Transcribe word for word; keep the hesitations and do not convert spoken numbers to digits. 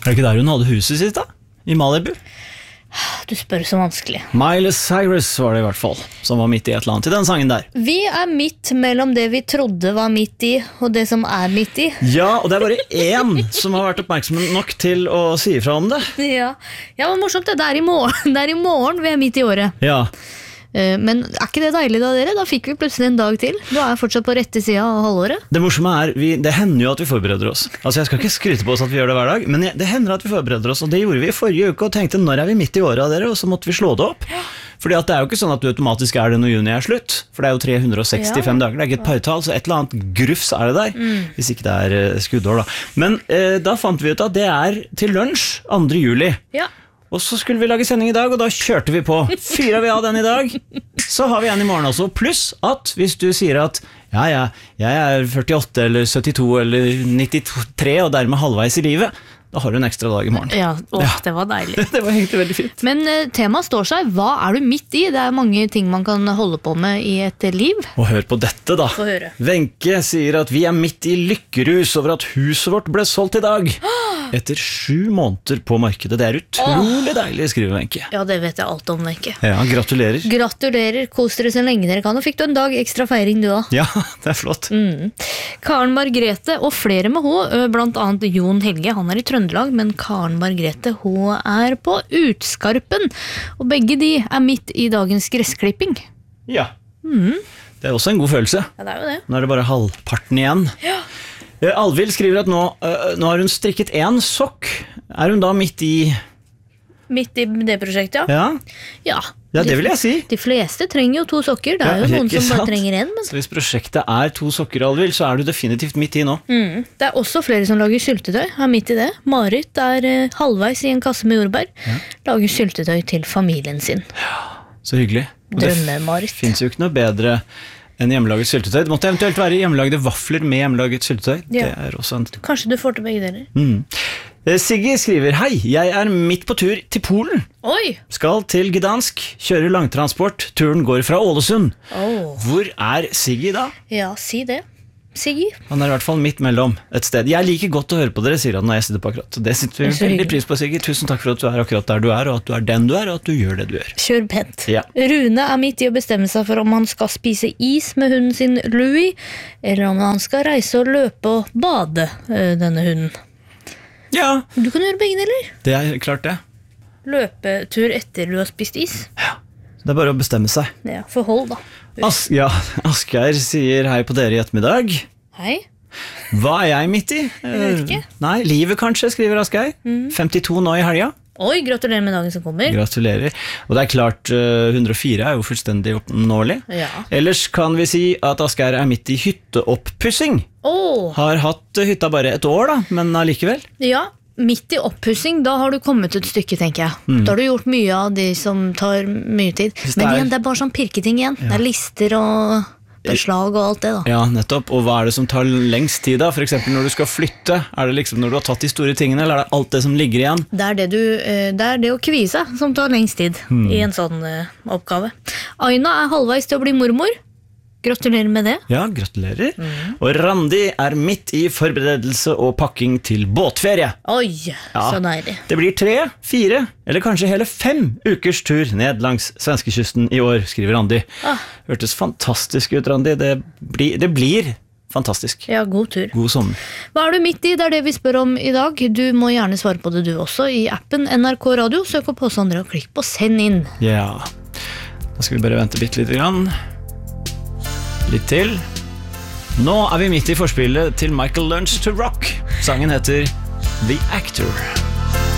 Er det ikke der hun hadde huset sitt da? I Malibu? Du spør så vanskelig. Miley Cyrus var det i hvert fall, som var midt i et eller annet i den sangen der. Vi er midt mellom det vi trodde var midt i, og det som er midt i. Ja, og det er bare én som har vært oppmerksom nok til å si ifra om det. Ja, ja men morsomt det. Det er i morgen, det er i morgen vi er midt i året. Ja. Men er ikke det deilig da, dere? Da fikk vi plutselig en dag til. Du er fortsatt på rette siden av halvåret. Det morsomme er, vi, det hender jo at vi forbereder oss. Altså jeg skal ikke skryte på oss at vi gjør det hver dag, men det hender at vi forbereder oss, og det gjorde vi i forrige uke, og tenkte når er vi midt i året av dere, og så måtte vi slå det opp. Fordi at det er jo ikke sånn at du automatisk er det når juni er slutt, for det er jo tre hundre og sekstifem ja. dager, det er ikke et partall, så et eller annet grufs er det der, mm. hvis ikke det er uh, skuddår da. Men uh, da fant vi ut at det er til lunsj andre juli. Ja. Og så skulle vi lage sending i dag, og da kjørte vi på. Fyrer vi av den i dag, så har vi en i morgen også. Pluss at hvis du sier at ja, ja, jeg er førtiåtte eller syttito eller nittitre og dermed halvveis i livet, da har du en ekstra dag i morgen. Ja, åh, det var deilig. Det var egentlig veldig fint. Men uh, temaet står seg. Hva er du midt i? Det er mange ting man kan holde på med i et liv. Og hør på dette da. Få høre. Wenche sier at vi er midt i lykkerus over at huset vårt ble solgt i dag. Etter sju måneder på markedet. Det er utrolig oh. deilig, skriver Wenche. Ja, det vet jeg alt om, Wenche. Ja, gratulerer. Gratulerer, kos dere så lenge dere kan. Og fikk du en dag ekstra feiring du da? Ja, det er flott. Mm. Karen Margrethe og flere med H, blant annet Jon Helge, han er i Trøndelag, men Karen Margrethe, hun er på Utskarpen. Og begge de er midt i dagens gressklipping. Ja. Mm. Det er også en god følelse. Ja, det er jo det. Nå er det bare halvparten igjen. Ja. Alvild skriver at nå, uh, nå har hun strikket en sokk. Er hun da midt i... Midt i det prosjektet, ja? Ja, ja. ja det vil jeg si. De fleste trenger jo to sokker. Det er jo ja, noen som bare trenger en. Men... Så hvis prosjektet er to sokker, Alvild, så er du definitivt midt i nå. Mm. Det er også flere som lager syltetøy. Er midt i det. Marit er uh, halvveis i en kasse med jordbær. Ja. Lager syltetøy til familien sin. Ja, så hyggelig. Drømme-Marit. Det finnes jo ikke noe bedre enn hjemmelaget syltetøy. Det måtte eventuelt være hjemmelagde vafler med hjemmelaget syltetøy. Ja. Det er også en... Kanskje du får til begge deler. Mm. Siggy skriver, hei, jeg er midt på tur til Polen. Oi! Skal til Gdansk, kjører langtransport. Turen går fra Ålesund. Oh. Hvor er Siggy da? Ja, si det. Siggy. Han er i hvert fall midt mellom et sted. Jeg liker godt å høre på dere, sier han når jeg sitter på akkurat. Det sitter vi veldig pris på, Siggy. Tusen takk for at du er akkurat der du er, og at du er den du er, og at du gjør det du gjør. Kjør pent. Ja. Rune er midt i å bestemme seg for om han skal spise is med hunden sin Louis, eller om han skal reise og løpe og bade denne hunden. Ja. Du kan gjøre begge deler. Det er klart det. Løpetur etter du har spist is. Ja. Det er bare å bestemme seg. Ja, forhold da. As ja, Asgeir sier hei på dere i ettermiddag. Hei. Hva er jeg midt i? Jeg vet ikke. Nei, livet kanskje, skriver Asgeir. Mm. femtito nå i helga. Oi, gratulerer med dagen som kommer. Gratulerer. Og det er klart, hundre og fire er jo fullstendig oppnåelig. Ja. Ellers kan vi si at Asgeir er midt i hytteopppussing. Oh. Har hatt hytta bare et år da, men allikevel. Ja, midt i oppussing, da har du kommet et stykke, tenker jeg. Mm. Da har du gjort mye av de som tar mye tid. Men det er, igjen, det er bare sånn pirketing igjen. Ja. Det er lister og beslag og alt det da. Ja, nettopp. Og hva er det som tar lengst tid da? For eksempel når du skal flytte, er det liksom når du har tatt de store tingene, eller er det alt det som ligger igjen? Det er det, du, det, er det å kvie seg som tar lengst tid mm. i en sånn uh, oppgave. Aina er halvveis til å bli mormor. Gratulerer med det. Ja, gratulerer. Mm. Og Randi er midt i forberedelse og pakking til båtferie. Oi, ja, så deilig. Det blir tre, fire, eller kanskje hele fem ukers tur ned langs svenskekysten i år, skriver Randi. Ah. Hørtes fantastisk ut, Randi. Det blir, det blir fantastisk. Ja, god tur. God sommer. Hva er du midt i? Det er det vi spør om i dag. Du må gjerne svare på det du også i appen N R K Radio. Søk opp hos andre og klikk på send inn. Ja, da skal vi bare vente bitte litt grann. Litt til. Nå er vi midt i forspillet til Michael Learns to Rock. Sangen heter The Actor.